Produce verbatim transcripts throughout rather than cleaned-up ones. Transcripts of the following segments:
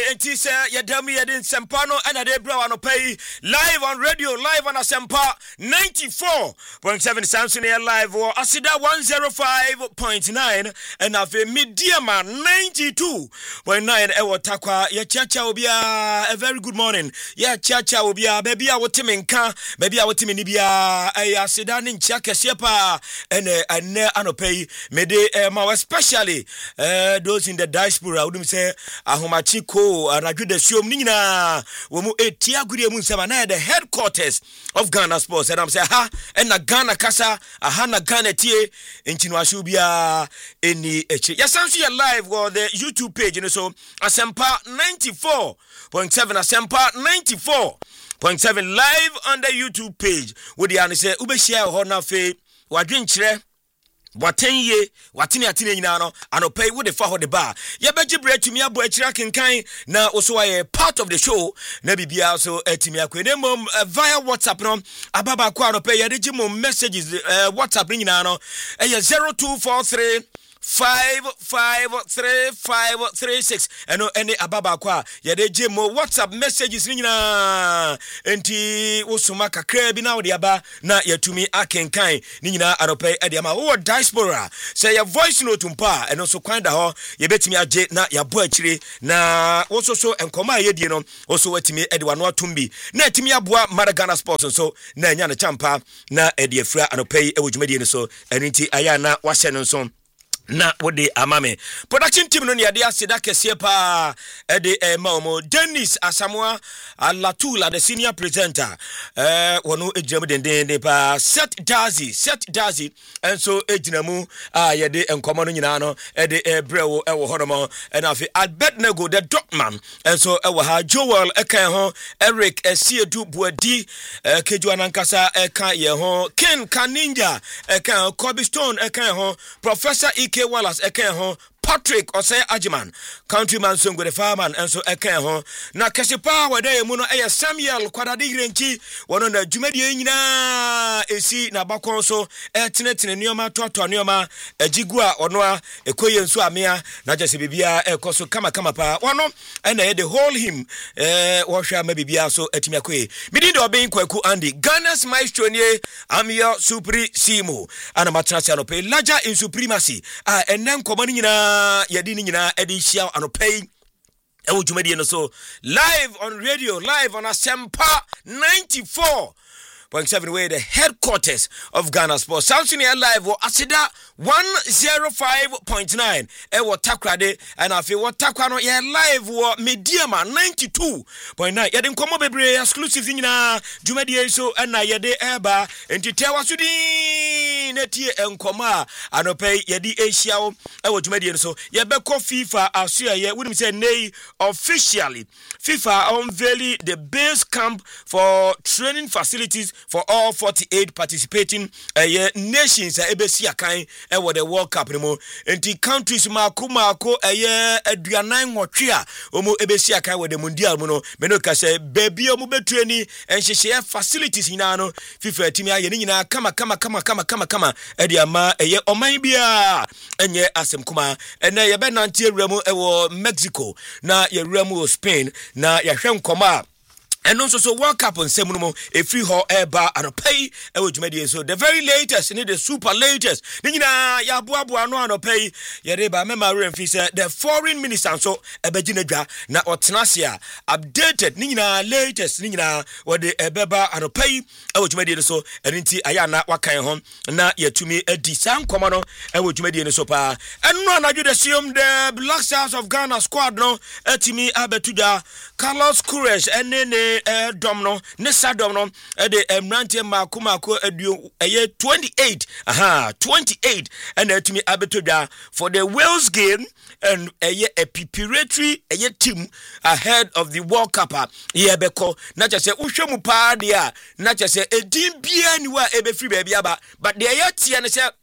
enti se yedam yedin sempa no ana de bra no pay live on radio, live on Asempa ninety-four point seven Samsung Air live or Asida one oh five point nine and ave Mediama ninety-two point nine ewo takwa ya chacha obia. A very good morning. Ya chacha obia baby a wotime nka baby a wotime ni bia ay Asida ni ncha kese pa ene ane anopay mede ma especially uh, those in the diaspora would say ahomachiko anadwo da siom ni nyina wo mu etia gure mu nsema na the headquarters of Ghana Sports and I'm say ha and na Ghana kasa aha na Ghana tie ntino ahwe bia eni eche yasanso ye live on the YouTube page you know so Asempa ninety-four point seven Asempa ninety-four point seven live on the YouTube page with the say ube share ho na fe wadwenkyere Watenye, watini atine nyina no anopay wo de fa ho de ba ye beji bre tumi abo akira kenkan na oso wa part of the show na bibia so atimi akwe mom uh, via WhatsApp no ababa kwa anopay ye de gimo messages uh, WhatsApp nyina no eh zero two four three five five three five three six eno any ababa kwa ye de gimo WhatsApp messages nyina enti osuma kakra bi na wo de aba na yatumi akenkan ni nyina anopay e de ma wo diaspora say your voice note mpa eno so kwanda ho ye betimi age na ya bo akire na wo so so enkoma ye die no wo so watimi e de wano atumbi na atimi aboa Ghana Sports so na nya na champa na e de afra anopay e wodwumadi ne so enti aya na wahye no so na wode amame production team no ne ade aseda kese pa e de e maomo Dennis Asamoah Alatula the senior presenter eh wono ejinamu dendende pa set dazi set dazi enso ejinamu a ye de enkomo no nyina no e de e brewo e wo honomo e na afi Albert Nego the Docman enso e wo ha Joel e kan ho Eric Esiedu Buadi e kejuana nkasa e kan ye ho Ken Kaninja e kan Kobe Stone e kan ho Professor Ike Wallace eken ho Patrick Osei Ajiman countryman songo the farman enso eken ho na kesepa wada mu no eye Samuel Kwadade Renchi wono na dwumadi nyina esi na bakon so etenetene nioma toto nioma agigu a ono a ekoye nso amea na jese bibia ekoso kama kama pa wono ena ye the whole him eh wo hwa ma bibia so atimi akoye midi de oben kwaku Andy Ghana's maestro nie amio supri simo ana matrasi anope larger in supremacy ah enen komani nyina yadi ni nyina edi hia anopay e wo dwumadi no so live on radio, live on Asempa ninety-four point seven where the headquarters of Ghana Sports Samsung Air live or Asida one oh five point nine e wo takrade and afi wo takwa no ye live wo Mediama ninety-two point nine ye de nkomo bebre exclusive nyina dwumadi so na ye de eba entitewa sudi netie enkoma anopay ye di ehia wo e wo dwumadi so ye be ko FIFA aso ye wonim say nay officially FIFA unveil the base camp for training facilities for all forty-eight participating uh, nations uh, ebesi akan e wo the World Cup no mo enti countries mako mako eye aduanan nwotwe a omo ebesi akan wo the mundial mo no me no ka say baby omo betreni enhyehyɛ facilities nyina no FIFA timi aye ni nyina kama kama kama kama kama kama e de ama eye oman bia enye asem kuma ene ye be nante awuramu e wo Mexico na ye awuramu Spain na ye hwɛ nkoma and also so World Cup on Semuno, a free ho eba and a pay a wujumedi. So the very latest, need the super latest. Nina ya buabu no ano pay Yareba memory and fisa the foreign minister so a bejinaja na otnasia updated Nina latest Nina what the ebeba and a pay a wujumedi so and inti ayana wakai home na ye to me a disam commano a wujumedi so pa and no na you assume the Black Stars of Ghana squad no etimi abetuda Carlos Queiroz and then eh domno ne sadomno e de emrante makomako aduo eye twenty-eight aha twenty-eight and etimi abetodwa for the Wales game and eye a preparatory eye team ahead of the World Cup ye beko na chese uhwemu pa dia na chese edin bia ni wa ebe free baby aba but the eye tie ne se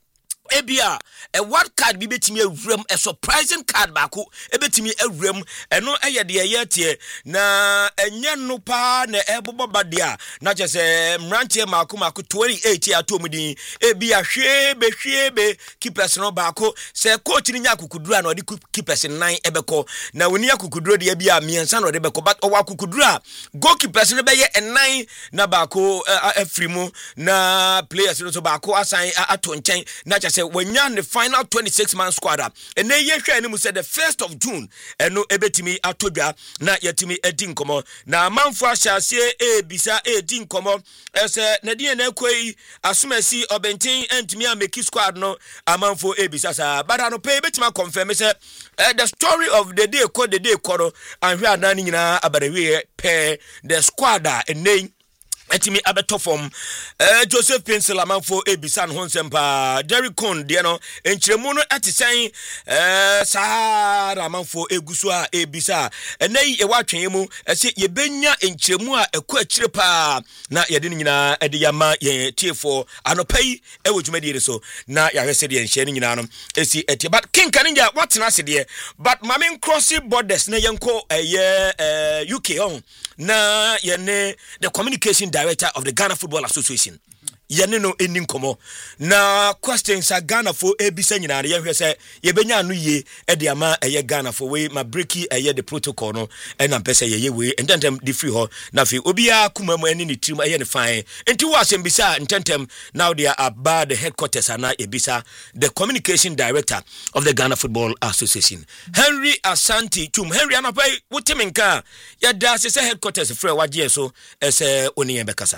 ebia a wild card bi betimi awuram a surprising card baako ebetimi awuram eno eye de ye tie na enye no pa na ebobo bade a na chese mrantie maako maako twenty-eight atomudin ebia hwe be hwe be keepers no baako se coach ni nya kukudura na odi keepers nine ebeko na woni akukudura de bia miensa na odi beko but owa akukudura goalkeepers no be ye nine na baako afrimu na players no so baako asan ato nchen na chese wanya the final twenty-six man squad and then ye hwe animu said the first of June eno ebetimi atodwa na yetimi edi nkomo na amanfo ahyase e bisa e di nkomo ese na die na ekoi asumasi obenten entimi ameki squad no amanfo e bisa sa bada no pay betima confirm say uh, the story of the day called the day koro anhwe adan nyina abarewe pe the squad a name etimi abeto form eh Joseph Pinsel amanfo ebisa no honsempa Derrick Cohn de no enchiremu no atisen eh sahara amanfo eguso a ebisa enai e watwen mu ese ye benya enchiremu a ekọ akire pa na ye de nyina ede yama ye tiefo anopai e wodwumadi so na ya hwese de enhye nyina no esi etie but king kaninja watena ase de but mamen crossing borders na yenko eye eh U K on na ye ne the communication director of the Ghana Football Association yene no eni nkomo na questions a Ghana for ebisa nyina ye hwe se ye benya anu ye e de ama eye Ghana for we ma breaki eye the protocol no e na mpese ye ye we ententem di free ho na fe obia kuma mu eni ni trim eye ne fine enti wo asem bisa ententem now they are about the headquarters ana ebisa the communication director of the Ghana Football Association Henry Asante Tum Henry anapai wotemenka ya da se headquarters free waje so ese oni en bekasa.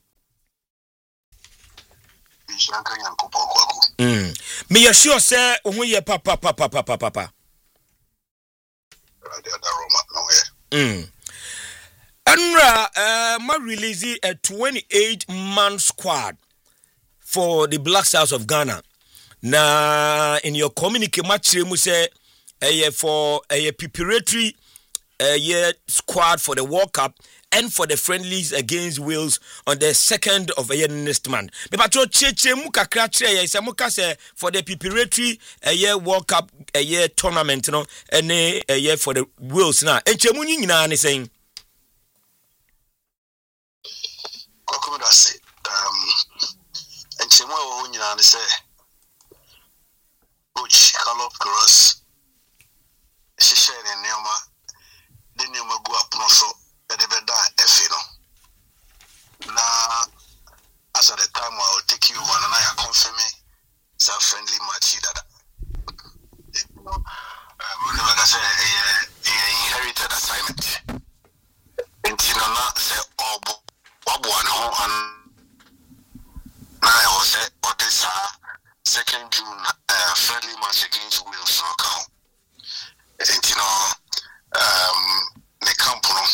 Mm. Me sure say who ye papa papa papa papa. Mm. Anra uh ma release a twenty-eight man squad for the Black Stars of Ghana. Na in your communique match mu say eh for a preparatory uh, squad for the World Cup and for the friendlies against Wales on the second of a year next month. Me patro cheche mu kakra kire ye se muka se for the preparatory a year World Cup a year tournament no any a year for the Wales na enchemu nyina ne sen kokomo se um enchemu wo nyina ne se coach Carlo Cross share ne neoma de neoma go apono so Edebeda Efino. Na as at the time I will take you over and I confirm me it's a friendly match that uh we never say a inherited assignment. And you know na say obo obo no and na I was say or this second June uh, friendly match against Wales no count. And you know um the camp no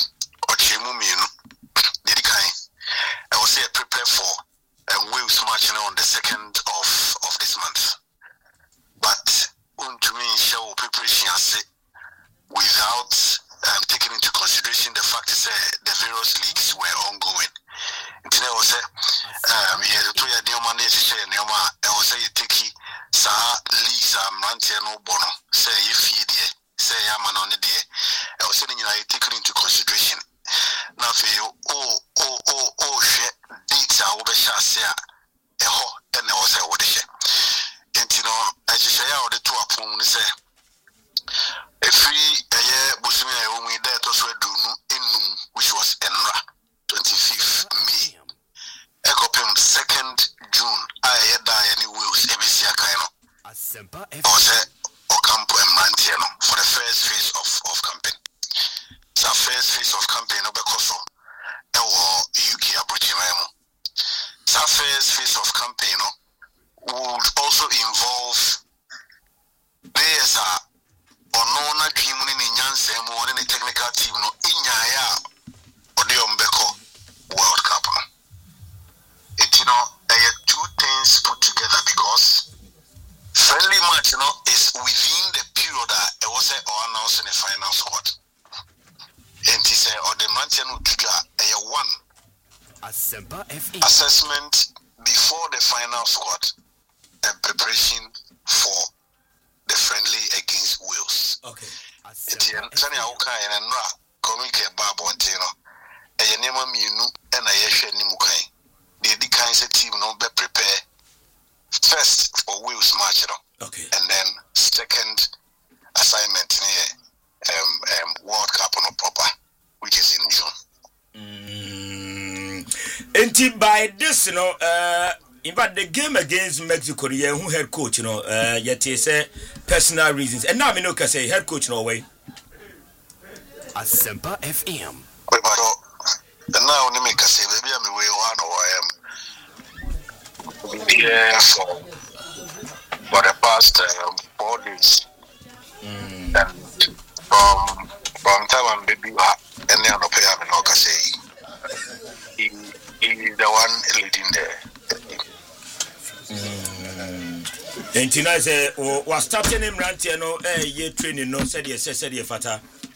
I will say prepare for a Wales match on the second of, of this month. But to me, show preparation without um, taking into consideration the fact that the various leagues were ongoing. And I will say, um, yeah, the two year new money is share new man. I will say, take sa leagues am rantiano bono. Say if you dear, say I'm an on the day. I was saying, you know, taken into consideration. Na fe oh oh oh oh she data wo be sha se a e ho e na wo se wo de she enti no a je she ya wo de to apon ni se e free eye bosumi e wo mi da to so adunu enum which was enra twenty-fifth May e kopem second June a ye da ye ni Wales e be sia kai no asempa e o se o campo e mantie no for the first phase of of campaign. The first phase of campaign because of U K Abuchimemo. The first phase of campaign would also involve players or no na dream in Yanse more than a technical team no inyaya or the Umbeko World Cup. It you know there are two things put together because friendly match you know is within the period that it was announced in the final squad. And he said, or the Mantiano Tuga, a one assessment before the final squad, a preparation for the friendly against Wales. Okay. Tani auka ena nra komike babo ntino. Eye nema mienu ena yehwe ni mukan. The the kind of team no be prepare first for Wales match no. Okay. And then second assignment here um um World Cup no proper, which is in Mm. June. And by this, you know, uh in fact, the game against Mexico, yeah, who head coach, you know, uh, yet he say personal reasons, and now me no can say head coach no way. Asempa F M. But now we make say baby I'm way one or I am here for for the past um, four days. Mm. And from from time I'm baby any other player I'm not can say he he is the one leading there. And tonight, say, was starting him ranting, no, eh, ye training, no, said yes, said ye fata.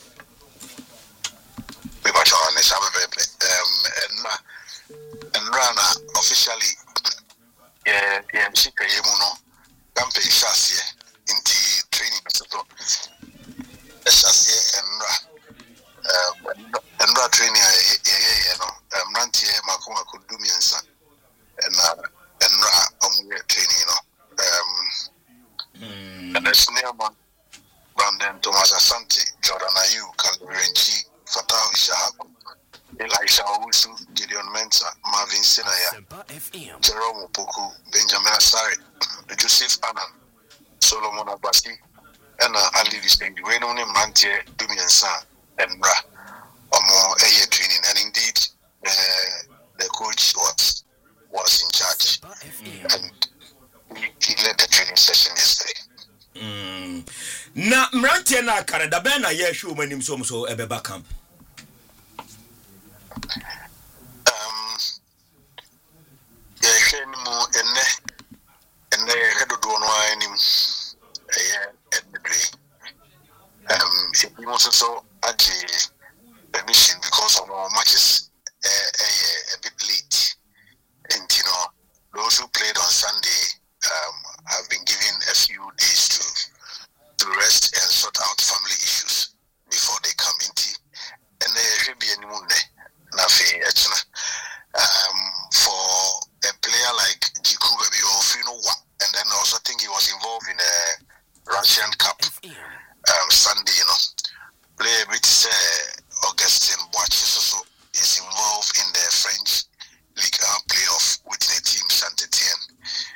We were on the Sabbath, um, and and Rana officially, yeah, yeah, she came on, Gampe Shassie in the training, so Shassie and Ra, and Ra training, yeah, you know, um, Rantie, Makuma could do me and son, and and Ra, um, training, you know. Um, mm. And there's Neoma, Brandon Thomas Asante, Jordan Ayu, Kalrenchi, Fatahu Shahaku, Elisha Owusu, Gideon Mensah, Marvin Sinaya, Jerome Opoku, Benjamin Asari, Joseph Annan, Solomon Abasi, and Ali Distinct, Renoni Mantie, Dumian San, and Bra, or more a year training. And indeed, uh, the coach was was in charge. Mm. And he led the training session yesterday. Mm. Na mrantie na Canada ben na ye show manim so so ebeba camp. Um ye hwe ni mu enne enne hedo do no anim eh edre. Um if you want so agi permission because of our matches eh uh, a bit late. And you know those who played on Sunday Um, have been given a few days to to rest and sort out family issues before they come into. And there should be any moon um for a player like Jiku Baby or Fino Wa, and then I also think he was involved in a Russian Cup um Sunday, you know. Player which uh, Augustine Boachi also is involved in the French Ligue one playoff with the team Saint Etienne.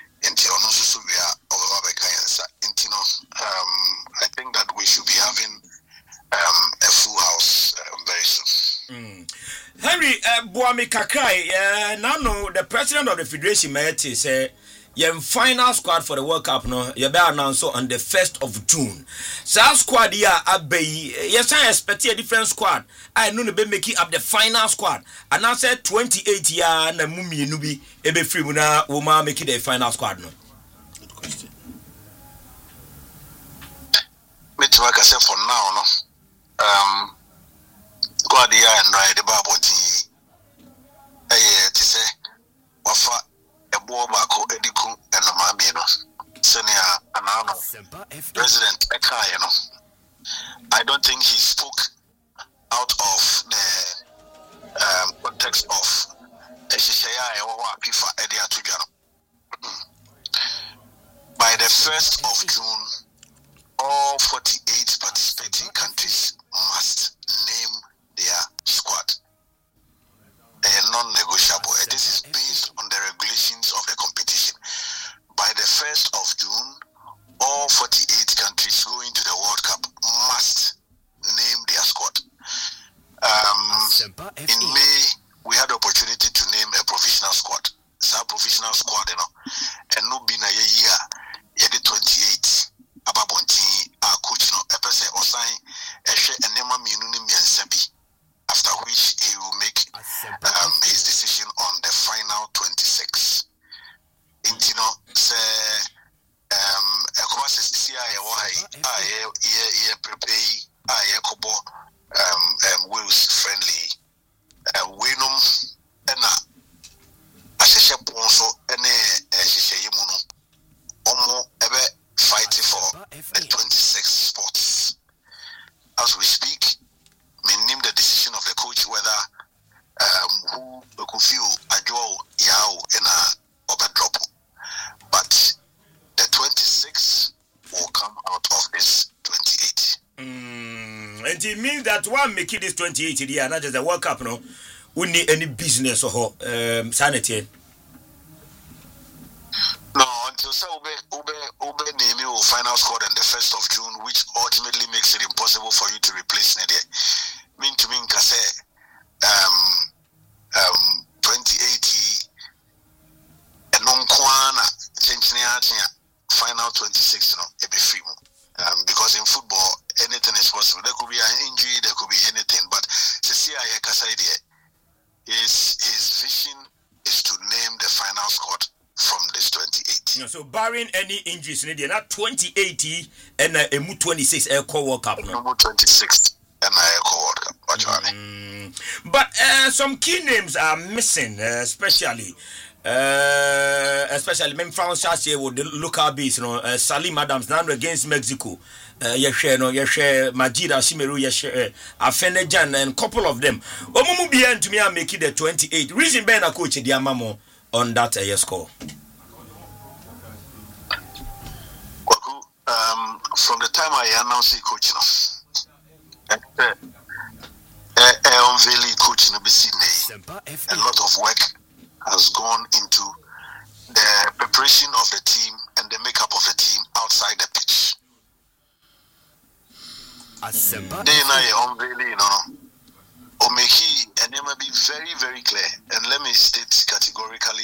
Um, I think that we should be having um, a full house um, very soon. Mm. Henry uh, Boami Kakai, uh, now no, the president of the Federation Maeti say your final squad for the World Cup no you be announced on the first of June. So our squad here abey yes I expect a different squad. I know be making up the final squad. And I said twenty-eight year na mumi nubi ebe free mu na wo ma make the final squad no. Good question. Me to like I said for now no. Um squad here and right the baboti eh ti say wafa ebo bako ediku and mami no senior anano president eka you know. I don't think he spoke out of the um, context of by the first of June, all forty-eight participating countries must name their squad. They are non-negotiable. This is based on the regulations of the competition. By the first of June, all forty-eight countries going to the World Cup must name their squad. Um, in May, we had the opportunity to name a professional squad. It's a professional squad, you know. And no been a year, yeah, the twenty-eight. Ababonti, our coach, no, ever say, or sign a share and name me after which he will make um, his decision on the final twenty-six. Intino say, um, Ecowas C I A Y, I yeah, yeah, prepare, I Kobo, um, um, Wales friendly, it means that one make it this twenty-eight year, not just a World Cup, no. We need any business or um sanity. No, until so Ube Ube Ube name you final score on the first of June, which ultimately makes it impossible for you to replace Nadia. Mean to mean Kase um um twenty eighty and non kwana chenchini final twenty-six no e be free. Um because in football anything is possible. There could be an injury, there could be anything, but Cecilia Kasai his his vision is to name the final squad from this twenty-eight. No, so barring any injuries, not twenty eighty and a uh, twenty-six Air Core World Cup. No, twenty-six and Air Core World Cup. What you mean? But uh, some key names are missing, uh, especially. Uh, especially when France here with the local beats, you know, uh, Salim Adams now against Mexico. Uh, yes, no, yes, Majida Shimeru, yes, Afenejan, and couple of them. Omumu behind to me, I'm making the twenty-eight. Reason being a coach, the Amamo on that uh, score. Um, from the time I announced the coach, no, uh, uh, unveiling coach, no, a lot of work has gone into the preparation of the team and the makeup of the team outside the pitch. They now unveiling, you know, Omeki, and they may be very, very clear. And let me state categorically